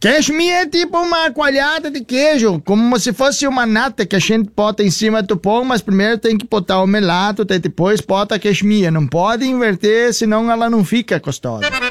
Cashmere é tipo uma coalhada de queijo, como se fosse uma nata que a gente bota em cima do pão, mas primeiro tem que botar o melato, depois bota a cashmere. Não pode inverter, senão ela não fica gostosa.